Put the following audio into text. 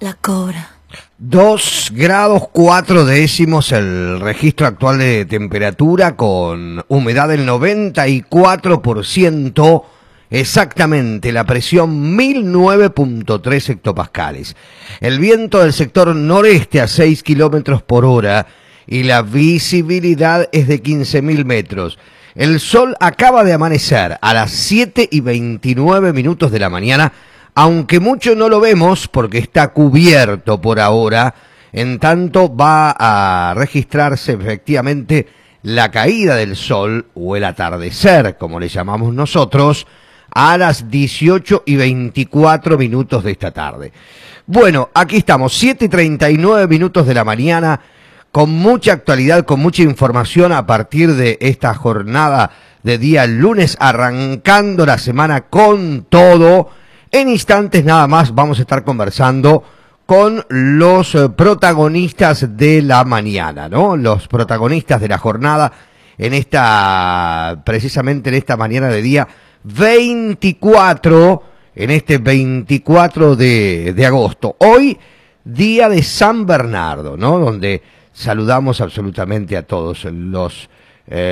la cobra. 2 grados 4 décimos el registro actual de temperatura, con humedad del 94%, exactamente la presión 1009.3 hectopascales. El viento del sector noreste a 6 kilómetros por hora y la visibilidad es de 15.000 metros. El sol acaba de amanecer a las 7:29 de la mañana, aunque mucho no lo vemos porque está cubierto por ahora. En tanto va a registrarse efectivamente la caída del sol, o el atardecer, como le llamamos nosotros, a las 18:24 de esta tarde. Bueno, aquí estamos, 7:39 de la mañana, con mucha actualidad, con mucha información a partir de esta jornada de día lunes, arrancando la semana con todo. En instantes nada más vamos a estar conversando con los protagonistas de la mañana, ¿no? Los protagonistas de la jornada en esta, precisamente en esta mañana de día 24, en este 24 de agosto. Hoy, día de San Bernardo, ¿no? Donde saludamos absolutamente a todos los